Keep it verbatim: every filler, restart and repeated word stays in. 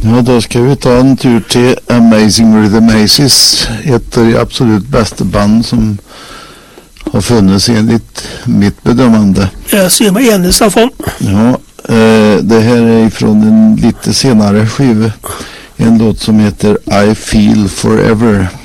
Ja, då ska vi ta en tur till Amazing Rhythm Aces, ett av de absolut bästa band som har funnits enligt mitt bedömande. Jag ser mig enig, Staffan. Ja, eh, det här är från en lite senare skiva, en låt som heter I Feel Forever.